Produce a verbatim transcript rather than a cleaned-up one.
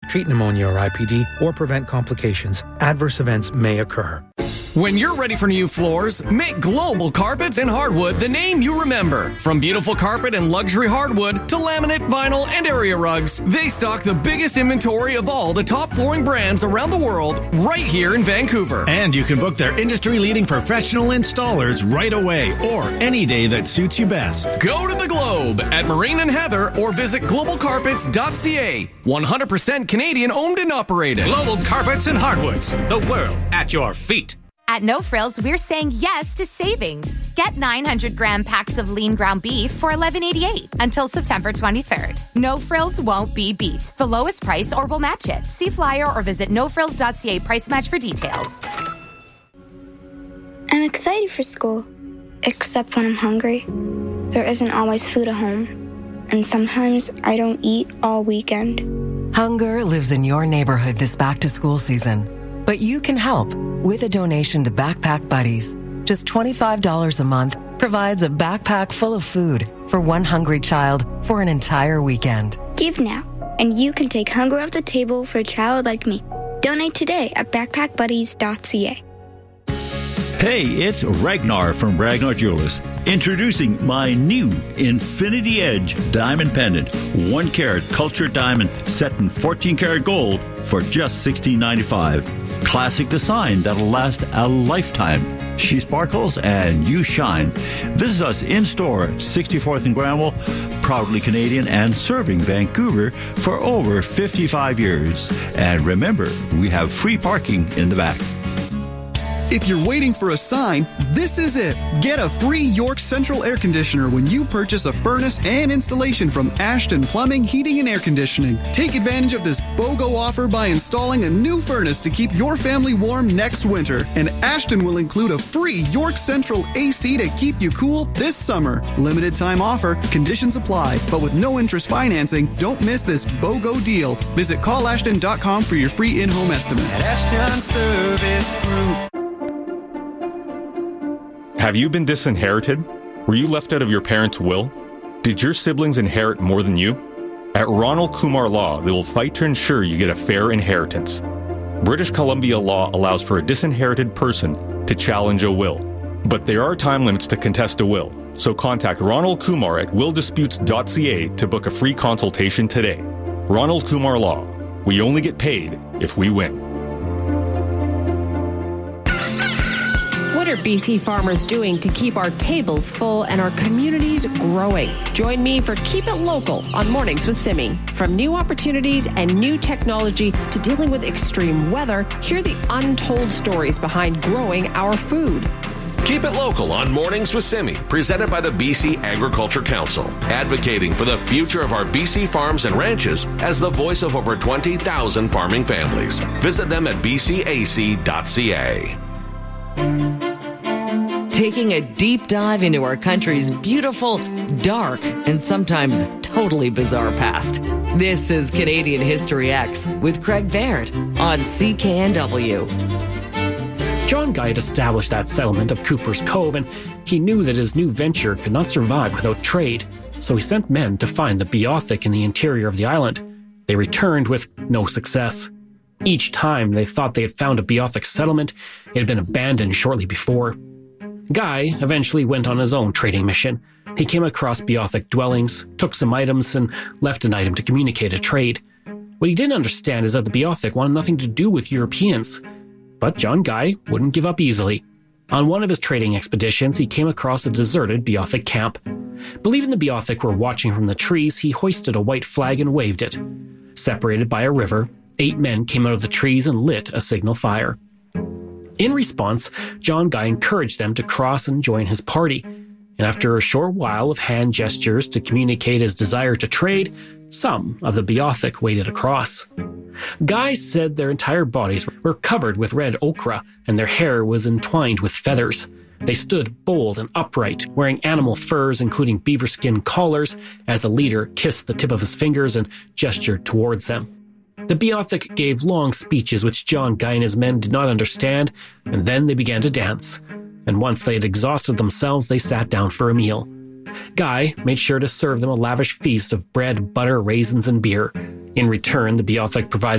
treat pneumonia or I P D, or prevent complications. Adverse events may occur. When you're ready for new floors, make Global Carpets and Hardwood the name you remember. From beautiful carpet and luxury hardwood to laminate, vinyl, and area rugs, they stock the biggest inventory of all the top flooring brands around the world right here in Vancouver. And you can book their industry-leading professional installers right away or any day that suits you best. Go to the Globe at Marine and Heather or visit global carpets dot c a. one hundred percent Canadian owned and operated. Global Carpets and Hardwoods, the world at your feet. At No Frills, we're saying yes to savings. Get nine hundred gram packs of lean ground beef for eleven eighty-eight until September twenty-third. No Frills won't be beat. The lowest price or we'll match it. See flyer or visit no frills dot c a price match for details. I'm excited for school, except when I'm hungry. There isn't always food at home, and sometimes I don't eat all weekend. Hunger lives in your neighborhood this back-to-school season. But you can help with a donation to Backpack Buddies. Just twenty-five dollars a month provides a backpack full of food for one hungry child for an entire weekend. Give now, and you can take hunger off the table for a child like me. Donate today at backpack buddies dot c a. Hey, it's Ragnar from Ragnar Jewelers, introducing my new Infinity Edge diamond pendant, one carat cultured diamond set in fourteen karat gold for just sixteen ninety-five. Classic design that'll last a lifetime. She sparkles and you shine. Visit us in store at sixty-fourth and Granville, proudly Canadian and serving Vancouver for over fifty-five years. And remember, we have free parking in the back. If you're waiting for a sign, this is it. Get a free York Central air conditioner when you purchase a furnace and installation from Ashton Plumbing, Heating and Air Conditioning. Take advantage of this BOGO offer by installing a new furnace to keep your family warm next winter. And Ashton will include a free York Central A C to keep you cool this summer. Limited time offer, conditions apply. But with no interest financing, don't miss this BOGO deal. Visit call ashton dot com for your free in-home estimate. At Ashton Service Group. Have you been disinherited? Were you left out of your parents' will? Did your siblings inherit more than you? At Ronald Kumar Law, they will fight to ensure you get a fair inheritance. British Columbia law allows for a disinherited person to challenge a will, but there are time limits to contest a will, so contact Ronald Kumar at will disputes dot c a to book a free consultation today. Ronald Kumar Law. We only get paid if we win. What are B C farmers doing to keep our tables full and our communities growing? Join me for Keep It Local on Mornings with Simi. From new opportunities and new technology to dealing with extreme weather, hear the untold stories behind growing our food. Keep It Local on Mornings with Simi, presented by the B C Agriculture Council, advocating for the future of our B C farms and ranches as the voice of over twenty thousand farming families. Visit them at b c a c dot c a. Taking a deep dive into our country's beautiful, dark, and sometimes totally bizarre past. This is Canadian History X with Craig Baird on C K N W. John Guy had established that settlement of Cooper's Cove, and he knew that his new venture could not survive without trade, so he sent men to find the Beothuk in the interior of the island. They returned with no success. Each time they thought they had found a Beothuk settlement, it had been abandoned shortly before. Guy eventually went on his own trading mission. He came across Beothuk dwellings, took some items, and left an item to communicate a trade. What he didn't understand is that the Beothuk wanted nothing to do with Europeans. But John Guy wouldn't give up easily. On one of his trading expeditions, he came across a deserted Beothuk camp. Believing the Beothuk were watching from the trees, he hoisted a white flag and waved it. Separated by a river, eight men came out of the trees and lit a signal fire. In response, John Guy encouraged them to cross and join his party, and after a short while of hand gestures to communicate his desire to trade, some of the Beothuk waded across. Guy said their entire bodies were covered with red ochre, and their hair was entwined with feathers. They stood bold and upright, wearing animal furs including beaverskin collars, as the leader kissed the tip of his fingers and gestured towards them. The Beothuk gave long speeches which John Guy and his men did not understand, and then they began to dance. And once they had exhausted themselves, they sat down for a meal. Guy made sure to serve them a lavish feast of bread, butter, raisins, and beer. In return, the Beothuk provided